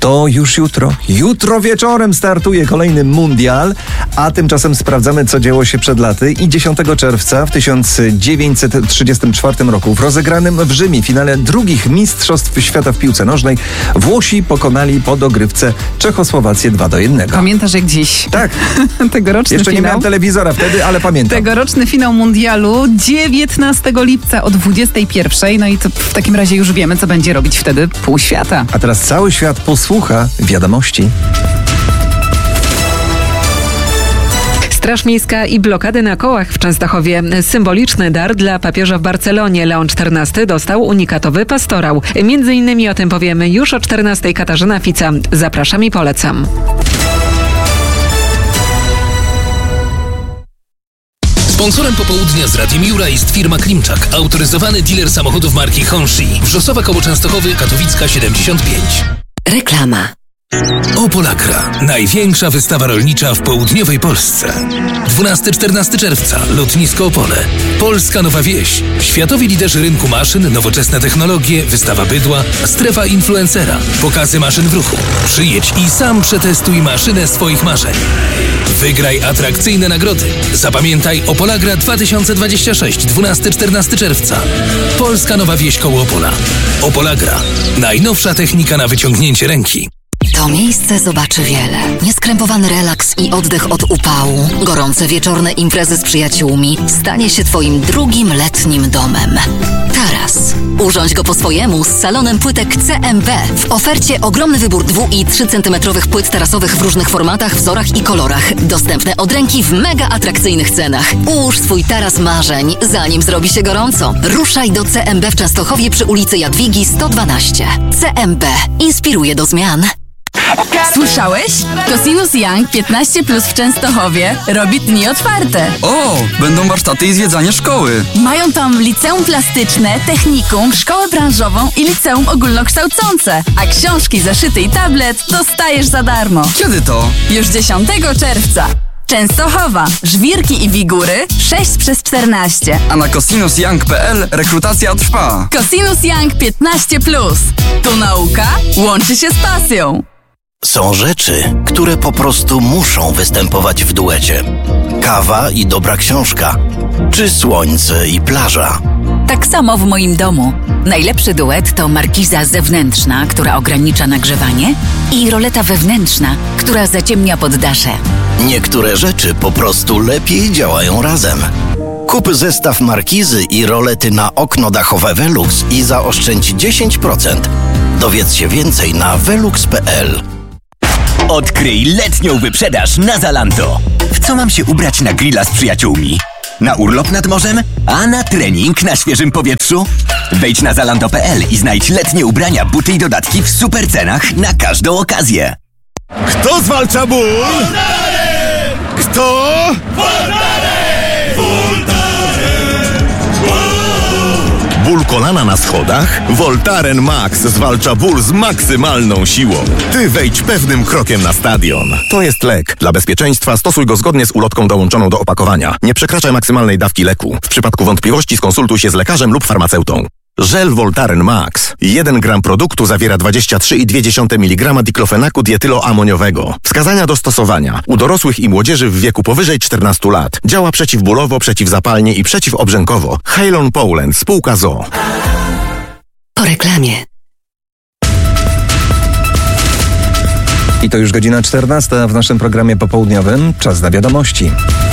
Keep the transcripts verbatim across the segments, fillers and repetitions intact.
To już jutro. Jutro wieczorem startuje kolejny mundial, a tymczasem sprawdzamy, co działo się przed laty. I dziesiątego czerwca w tysiąc dziewięćset trzydziestym czwartym roku w rozegranym w Rzymie finale drugich Mistrzostw Świata w piłce nożnej Włosi pokonali po dogrywce Czechosłowację dwa do jednego. Pamiętasz jak dziś? Tak. Tegoroczny Jeszcze finał. nie miałem telewizora wtedy, ale pamiętam. Tegoroczny finał mundialu dziewiętnastego lipca o dwudziestej pierwszej. No i to w takim razie już wiemy, co będzie robić wtedy pół świata. A teraz cały świat posłucha wiadomości. Straż Miejska i blokady na kołach w Częstochowie. Symboliczny dar dla papieża w Barcelonie. Leon czternasty dostał unikatowy pastorał. Między innymi o tym powiemy już o czternastej. Katarzyna Fica. Zapraszam i polecam. Sponsorem popołudnia z Radiem Jura jest firma Klimczak, autoryzowany dealer samochodów marki Honshi. Wrzosowa koło Częstochowy, Katowicka siedemdziesiąt pięć. Reklama. Opolakra. Największa wystawa rolnicza w południowej Polsce. dwunastego do czternastego czerwca. Lotnisko Opole. Polska Nowa Wieś. Światowi liderzy rynku maszyn, nowoczesne technologie, wystawa bydła, strefa influencera, pokazy maszyn w ruchu. Przyjedź i sam przetestuj maszynę swoich marzeń. Wygraj atrakcyjne nagrody. Zapamiętaj Opolagra dwa tysiące dwudziesty szósty. dwunastego do czternastego czerwca. Polska Nowa Wieś koło Opola. Opolagra. Najnowsza technika na wyciągnięcie ręki. To miejsce zobaczy wiele. Nieskrępowany relaks i oddech od upału. Gorące wieczorne imprezy z przyjaciółmi stanie się twoim drugim letnim domem. Taras. Urządź go po swojemu z salonem płytek C M B. W ofercie ogromny wybór dwu i trzycentymetrowych płyt tarasowych w różnych formatach, wzorach i kolorach. Dostępne od ręki w mega atrakcyjnych cenach. Ułóż swój taras marzeń, zanim zrobi się gorąco. Ruszaj do C M B w Częstochowie przy ulicy Jadwigi sto dwanaście. C M B inspiruje do zmian. Słyszałeś? Cosinus Young piętnaście plus w Częstochowie robi dni otwarte. O, będą warsztaty i zwiedzanie szkoły. Mają tam liceum plastyczne, technikum, szkołę branżową i liceum ogólnokształcące. A książki, zeszyty i tablet dostajesz za darmo. Kiedy to? Już dziesiątego czerwca. Częstochowa, Żwirki i Wigury sześć przez czternaście. A na cosinus young kropka p l rekrutacja trwa. Cosinus Young piętnaście plus. Tu nauka łączy się z pasją. Są rzeczy, które po prostu muszą występować w duecie. Kawa i dobra książka, czy słońce i plaża. Tak samo w moim domu. Najlepszy duet to markiza zewnętrzna, która ogranicza nagrzewanie, i roleta wewnętrzna, która zaciemnia poddasze. Niektóre rzeczy po prostu lepiej działają razem. Kup zestaw markizy i rolety na okno dachowe Velux i zaoszczędź dziesięć procent. Dowiedz się więcej na velux kropka p l. Odkryj letnią wyprzedaż na Zalando. W co mam się ubrać na grilla z przyjaciółmi? Na urlop nad morzem? A na trening na świeżym powietrzu? Wejdź na zalando kropka p l i znajdź letnie ubrania, buty i dodatki w super cenach na każdą okazję. Kto zwalcza ból? Voltaren! Kto? Voltaren! Ból kolana na schodach? Voltaren Max zwalcza ból z maksymalną siłą. Ty wejdź pewnym krokiem na stadion. To jest lek. Dla bezpieczeństwa stosuj go zgodnie z ulotką dołączoną do opakowania. Nie przekraczaj maksymalnej dawki leku. W przypadku wątpliwości skonsultuj się z lekarzem lub farmaceutą. Żel Voltaren Max. jeden gram produktu zawiera dwadzieścia trzy przecinek dwa miligrama diklofenaku dietyloamoniowego. Wskazania do stosowania. U dorosłych i młodzieży w wieku powyżej czternastu lat. Działa przeciwbólowo, przeciwzapalnie i przeciwobrzękowo. Halon Poland, spółka z o o. Po reklamie. I to już godzina czternasta w naszym programie popołudniowym. Czas na wiadomości.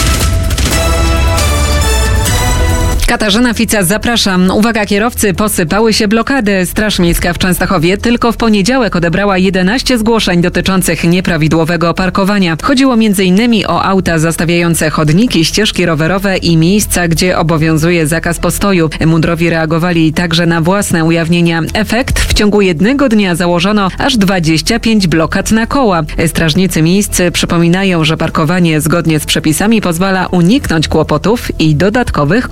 Katarzyna Fica, zapraszam. Uwaga, kierowcy, posypały się blokady. Straż Miejska w Częstochowie tylko w poniedziałek odebrała jedenaście zgłoszeń dotyczących nieprawidłowego parkowania. Chodziło między innymi o auta zastawiające chodniki, ścieżki rowerowe i miejsca, gdzie obowiązuje zakaz postoju. Mundurowi reagowali także na własne ujawnienia. Efekt: w ciągu jednego dnia założono aż dwadzieścia pięć blokad na koła. Strażnicy miejscy przypominają, że parkowanie zgodnie z przepisami pozwala uniknąć kłopotów i dodatkowych kosztów.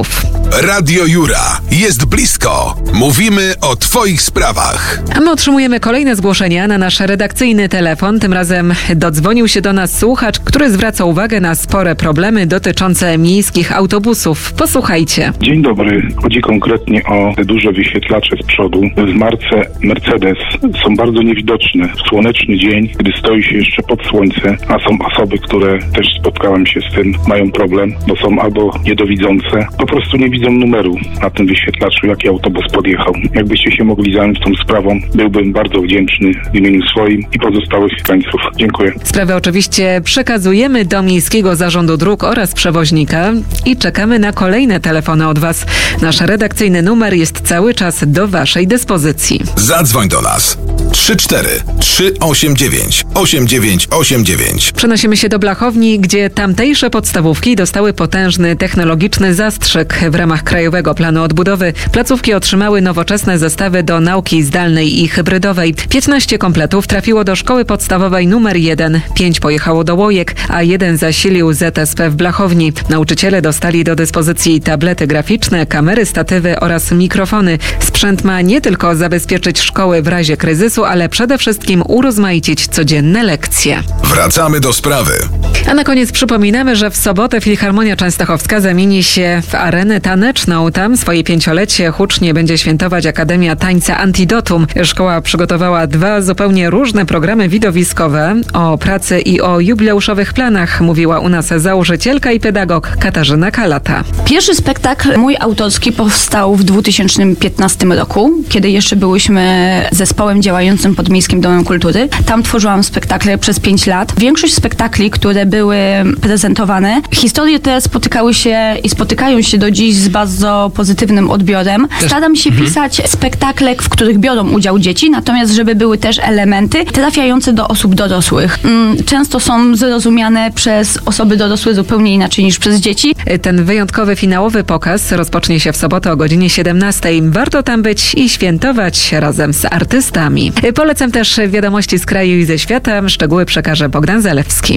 kilometrów. Radio Jura. Jest blisko. Mówimy o Twoich sprawach. A my otrzymujemy kolejne zgłoszenia na nasz redakcyjny telefon. Tym razem dodzwonił się do nas słuchacz, który zwraca uwagę na spore problemy dotyczące miejskich autobusów. Posłuchajcie. Dzień dobry. Chodzi konkretnie o te duże wyświetlacze z przodu. W marce Mercedes są bardzo niewidoczne. W słoneczny dzień, gdy stoi się jeszcze pod słońce, a są osoby, które też spotkałem się z tym, mają problem, bo są albo niedowidzące, po prostu nie widzą numeru na tym wyświetlaczu, jaki autobus podjechał. Jakbyście się mogli zająć tą sprawą, byłbym bardzo wdzięczny w imieniu swoim i pozostałych mieszkańców. Dziękuję. Sprawę oczywiście przekazujemy do Miejskiego Zarządu Dróg oraz przewoźnika i czekamy na kolejne telefony od Was. Nasz redakcyjny numer jest cały czas do Waszej dyspozycji. Zadzwoń do nas. trzy cztery trzy osiem dziewięć osiem dziewięć osiem dziewięć. Przenosimy się do Blachowni, gdzie tamtejsze podstawówki dostały potężny technologiczny zastrzyk. W ramach Krajowego Planu Odbudowy placówki otrzymały nowoczesne zestawy do nauki zdalnej i hybrydowej. piętnaście kompletów trafiło do szkoły podstawowej numer jeden, pięć pojechało do Łojek, a jeden zasilił Z S P w Blachowni. Nauczyciele dostali do dyspozycji tablety graficzne, kamery, statywy oraz mikrofony. Sprzęt ma nie tylko zabezpieczyć szkoły w razie kryzysu, ale przede wszystkim urozmaicić codzienne lekcje. Wracamy do sprawy. A na koniec przypominamy, że w sobotę Filharmonia Częstochowska zamieni się w arenę taneczną. Tam swoje pięciolecie hucznie będzie świętować Akademia Tańca Antidotum. Szkoła przygotowała dwa zupełnie różne programy widowiskowe. O pracy i o jubileuszowych planach mówiła u nas założycielka i pedagog Katarzyna Kalata. Pierwszy spektakl mój autorski powstał w dwa tysiące piętnastym roku, kiedy jeszcze byłyśmy zespołem działającym pod Miejskim Domem Kultury. Tam tworzyłam spektakle przez pięć lat. Większość spektakli, które były prezentowane, historie te spotykały się i spotykają się do dziś z bardzo pozytywnym odbiorem. Staram się mhm. pisać spektakle, w których biorą udział dzieci, natomiast żeby były też elementy trafiające do osób dorosłych. Często są zrozumiane przez osoby dorosłe zupełnie inaczej niż przez dzieci. Ten wyjątkowy finałowy pokaz rozpocznie się w sobotę o godzinie siedemnastej. Warto tam być i świętować razem z artystami. Polecam też wiadomości z kraju i ze świata. Szczegóły przekaże Bogdan Zalewski.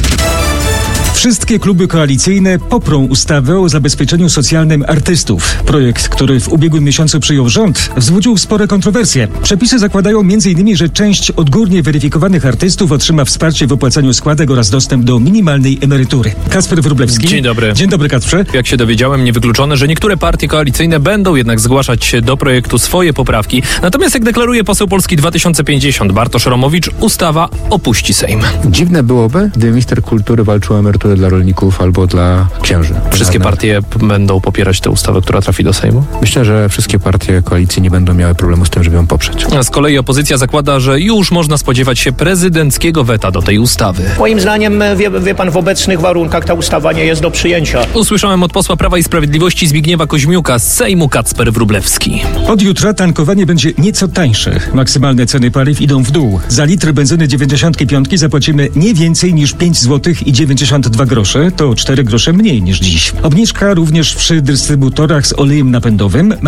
Wszystkie kluby koalicyjne poprą ustawę o zabezpieczeniu socjalnym artystów. Projekt, który w ubiegłym miesiącu przyjął rząd, wzbudził spore kontrowersje. Przepisy zakładają między innymi, że część odgórnie weryfikowanych artystów otrzyma wsparcie w opłacaniu składek oraz dostęp do minimalnej emerytury. Kacper Wróblewski. Dzień dobry. Dzień dobry, Kacprze. Jak się dowiedziałem, niewykluczone, że niektóre partie koalicyjne będą jednak zgłaszać do projektu swoje poprawki. Natomiast jak deklaruje poseł Polski dwa tysiące pięćdziesiąt Bartosz Romowicz, ustawa opuści Sejm. Dziwne byłoby, gdyby minister kultury walczył o emeryturę dla rolników albo dla księży. Wszystkie partie będą popierać tę ustawę, która trafi do Sejmu? Myślę, że wszystkie partie koalicji nie będą miały problemu z tym, żeby ją poprzeć. A z kolei opozycja zakłada, że już można spodziewać się prezydenckiego weta do tej ustawy. Moim zdaniem, wie, wie pan, w obecnych warunkach ta ustawa nie jest do przyjęcia. Usłyszałem od posła Prawa i Sprawiedliwości Zbigniewa Koźmiuka z Sejmu Kacper Wróblewski. Od jutra tankowanie będzie nieco tańsze. Maksymalne ceny paliw idą w dół. Za litr benzyny dziewięćdziesiąt pięć zapłacimy nie więcej niż pięć złotych i dziewięćdziesiąt dwa grosze. To cztery grosze mniej niż dziś. Obniżka również przy dystrybutorach z olejem napędowym.